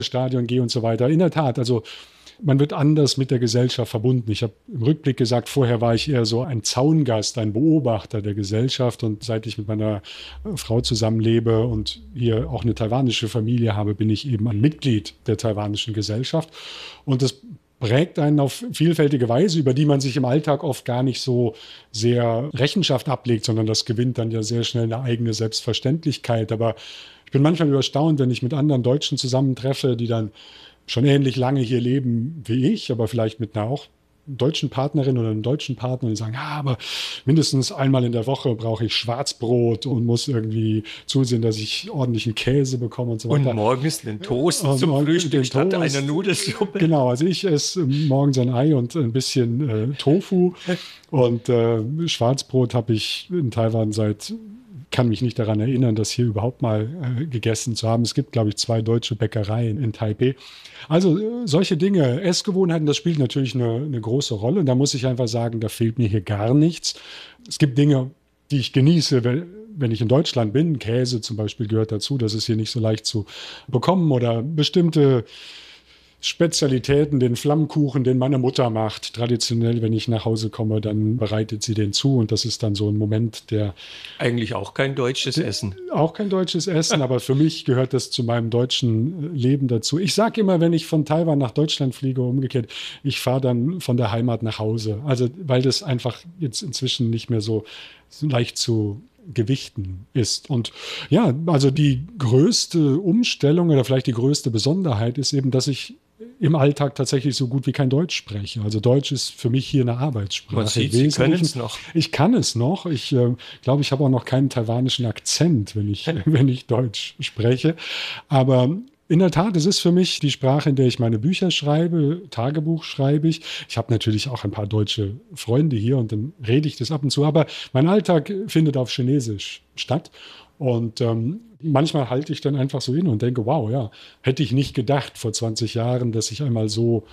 Stadion gehe und so weiter. In der Tat, also man wird anders mit der Gesellschaft verbunden. Ich habe im Rückblick gesagt, vorher war ich eher so ein Zaungast, ein Beobachter der Gesellschaft. Und seit ich mit meiner Frau zusammenlebe und hier auch eine taiwanische Familie habe, bin ich eben ein Mitglied der taiwanischen Gesellschaft. Und das prägt einen auf vielfältige Weise, über die man sich im Alltag oft gar nicht so sehr Rechenschaft ablegt, sondern das gewinnt dann ja sehr schnell eine eigene Selbstverständlichkeit. Aber ich bin manchmal erstaunt, wenn ich mit anderen Deutschen zusammentreffe, die dann schon ähnlich lange hier leben wie ich, aber vielleicht mit einer auch deutschen Partnerin oder einem deutschen Partner, und die sagen, ja, aber mindestens einmal in der Woche brauche ich Schwarzbrot und muss irgendwie zusehen, dass ich ordentlichen Käse bekomme und so weiter. Und morgens einen Toast zum Frühstück statt einer Nudelsuppe. Genau, also ich esse morgens ein Ei und ein bisschen Tofu und Schwarzbrot habe ich in Taiwan kann mich nicht daran erinnern, das hier überhaupt mal gegessen zu haben. Es gibt, glaube ich, 2 deutsche Bäckereien in Taipei. Also solche Dinge, Essgewohnheiten, das spielt natürlich eine große Rolle. Und da muss ich einfach sagen, da fehlt mir hier gar nichts. Es gibt Dinge, die ich genieße, wenn ich in Deutschland bin. Käse zum Beispiel gehört dazu. Das ist hier nicht so leicht zu bekommen. Oder bestimmte Spezialitäten, den Flammkuchen, den meine Mutter macht. Traditionell, wenn ich nach Hause komme, dann bereitet sie den zu. Und das ist dann so ein Moment, der... Eigentlich auch kein deutsches Essen. Auch kein deutsches Essen, aber für mich gehört das zu meinem deutschen Leben dazu. Ich sage immer, wenn ich von Taiwan nach Deutschland fliege, umgekehrt, ich fahre dann von der Heimat nach Hause. Also, weil das einfach jetzt inzwischen nicht mehr so leicht zu gewichten ist. Und ja, also die größte Umstellung oder vielleicht die größte Besonderheit ist eben, dass ich im Alltag tatsächlich so gut wie kein Deutsch spreche. Also Deutsch ist für mich hier eine Arbeitssprache. Man sieht, Sie können es noch. Ich kann es noch. Ich glaube, ich habe auch noch keinen taiwanischen Akzent, wenn ich Deutsch spreche. Aber in der Tat, es ist für mich die Sprache, in der ich meine Bücher schreibe, Tagebuch schreibe ich. Ich habe natürlich auch ein paar deutsche Freunde hier und dann rede ich das ab und zu. Aber mein Alltag findet auf Chinesisch statt. Und manchmal halte ich dann einfach so inne und denke, wow, ja, hätte ich nicht gedacht vor 20 Jahren, dass ich einmal so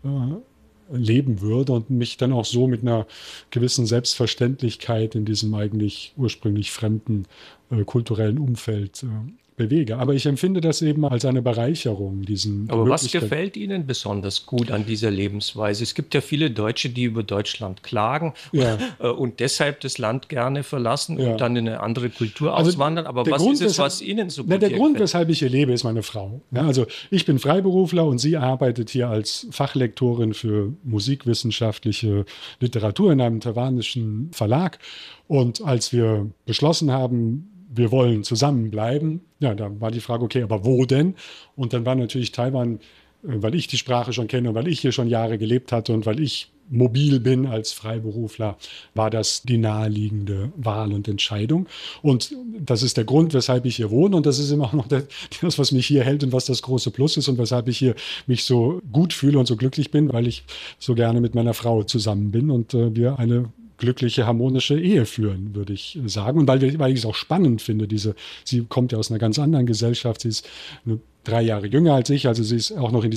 leben würde und mich dann auch so mit einer gewissen Selbstverständlichkeit in diesem eigentlich ursprünglich fremden kulturellen Umfeld bewege. Aber ich empfinde das eben als eine Bereicherung, Aber was gefällt Ihnen besonders gut an dieser Lebensweise? Es gibt ja viele Deutsche, die über Deutschland klagen und deshalb das Land gerne verlassen und dann in eine andere Kultur auswandern. Aber was ist es, was Ihnen so gut gefällt? Der Grund, weshalb ich hier lebe, ist meine Frau. Ja, also ich bin Freiberufler und sie arbeitet hier als Fachlektorin für musikwissenschaftliche Literatur in einem taiwanischen Verlag. Und als wir beschlossen haben, wir wollen zusammenbleiben. Ja, da war die Frage, okay, aber wo denn? Und dann war natürlich Taiwan, weil ich die Sprache schon kenne und weil ich hier schon Jahre gelebt hatte und weil ich mobil bin als Freiberufler, war das die naheliegende Wahl und Entscheidung. Und das ist der Grund, weshalb ich hier wohne. Und das ist immer auch noch das, was mich hier hält und was das große Plus ist und weshalb ich hier mich so gut fühle und so glücklich bin, weil ich so gerne mit meiner Frau zusammen bin und wir eine glückliche, harmonische Ehe führen, würde ich sagen. Und weil ich es auch spannend finde, sie kommt ja aus einer ganz anderen Gesellschaft, sie ist 3 Jahre jünger als ich, also sie ist auch noch in